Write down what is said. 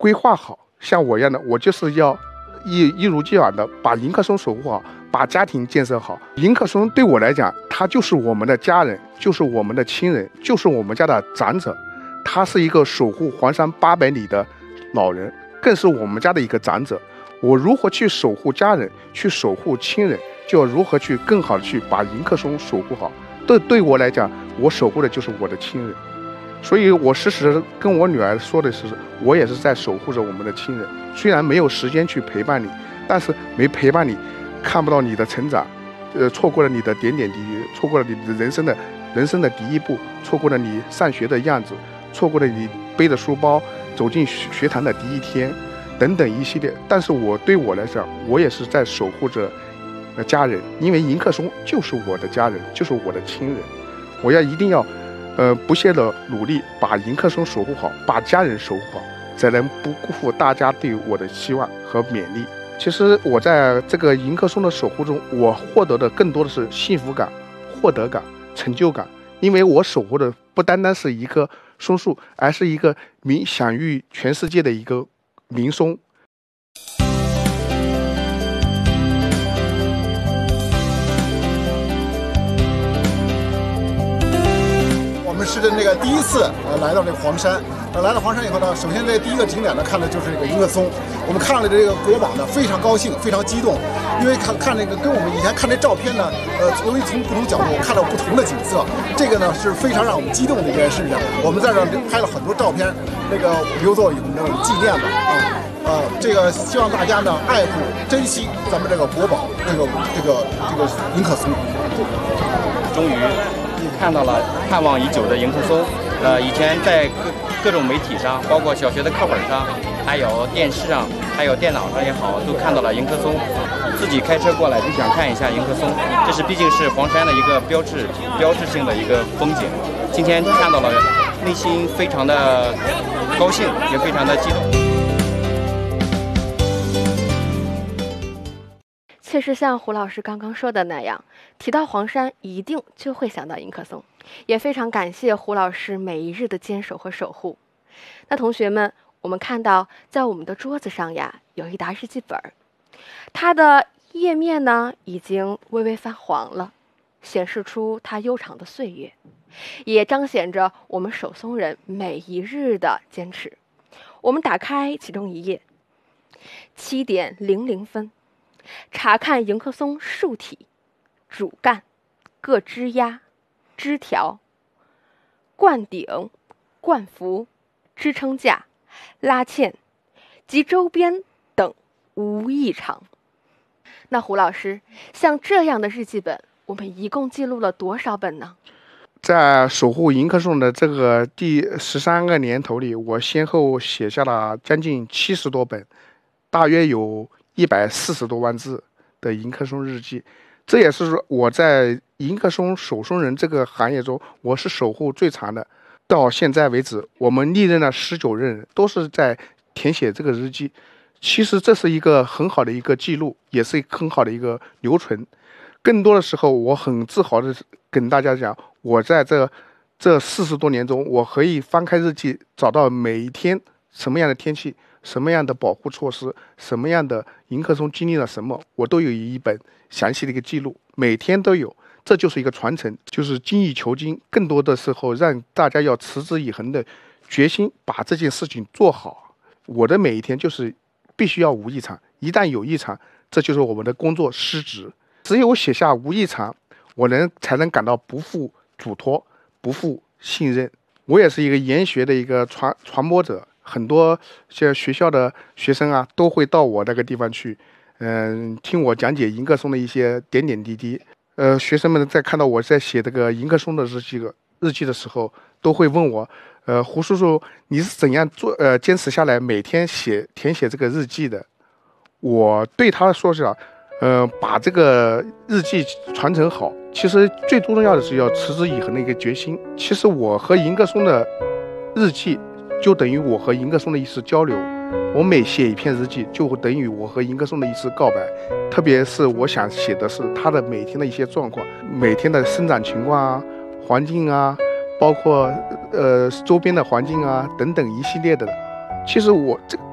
规划好，像我一样的，我就是要一如既往的把迎客松守护好，把家庭建设好。迎客松对我来讲，他就是我们的家人，就是我们的亲人，就是我们家的长者，他是一个守护黄山800里的老人，更是我们家的一个长者。我如何去守护家人，去守护亲人，就要如何去更好的去把迎客松守护好。对我来讲，我守护的就是我的亲人，所以我时时跟我女儿说的是，我也是在守护着我们的亲人。虽然没有时间去陪伴你，但是没陪伴你，看不到你的成长，错过了你的点点滴滴，错过了你的人生的第一步，错过了你上学的样子，错过了你背着书包走进学堂的第一天，等等一系列。但是对我来讲，我也是在守护着家人，因为迎客松就是我的家人，就是我的亲人。我一定要不懈的努力把迎客松守护好，把家人守护好，才能不辜负大家对我的希望和勉励。其实我在这个迎客松的守护中，我获得的更多的是幸福感、获得感、成就感，因为我守护的不单单是一棵松树，而是一个享誉全世界的一个名松。 我们是那个第一次来到这个黄山，来到黄山以后呢，首先这第一个景点呢看的就是这个迎客松。我们看了这个国宝呢，非常高兴，非常激动，因为看那个跟我们以前看这照片呢，由于从不同角度看到不同的景色，这个呢是非常让我们激动的一件事情。我们在这拍了很多照片，那个留作我们的纪念吧这个希望大家呢爱护珍惜咱们这个国宝，这个迎客松。 终于看到了盼望已久的迎客松。以前在各种媒体上，包括小学的课本上，还有电视上，还有电脑上也好，都看到了迎客松。自己开车过来就想看一下迎客松，这毕竟是黄山的一个标志性的一个风景。今天看到了，内心非常的高兴，也非常的激动。 确实像胡老师刚刚说的那样，提到黄山一定就会想到迎客松，也非常感谢胡老师每一日的坚守和守护。那同学们，我们看到在我们的桌子上呀，有一沓日记本，它的页面呢已经微微泛黄了，显示出它悠长的岁月，也彰显着我们守松人每一日的坚持。我们打开其中一页，7点00分，查看迎客松树体、主干、各枝丫、枝条、冠顶、冠幅、支撑架、拉纤及周边等无异常。那胡老师，像这样的日记本，我们一共记录了多少本呢？ 在守护迎客松的这个第13个年头里，我先后写下了将近70多本，大约有140多万字的迎客松日记。这也是我在迎客松守松人这个行业中，我是守护最长的。到现在为止，我们历任的19任人都是在填写这个日记。其实这是一个很好的一个记录，也是很好的一个留存。更多的时候，我很自豪的跟大家讲，我在这40多年中，我可以翻开日记，找到每一天什么样的天气，什么样的保护措施，什么样的迎客松经历了什么，我都有一本详细的一个记录，每天都有。这就是一个传承，就是精益求精。更多的时候，让大家要持之以恒的决心，把这件事情做好。我的每一天就是必须要无异常，一旦有异常，这就是我们的工作失职。只有写下无异常，我才能感到不负嘱托，不负信任。我也是一个研学的一个传播者，很多像学校的学生啊，都会到我那个地方去，听我讲解迎客松的一些点点滴滴。学生们在看到我在写这个迎客松的日记的时候，都会问我，胡叔叔，你是怎样坚持下来每天填写这个日记的？我对他说是把这个日记传承好，其实最重要的是要持之以恒的一个决心。其实我和迎客松的日记就等于我和迎客松的一次交流，我每写一篇日记就等于我和迎客松的一次告白。特别是我想写的是他的每天的一些状况，每天的生长情况啊、环境啊，包括周边的环境啊等等一系列的。其实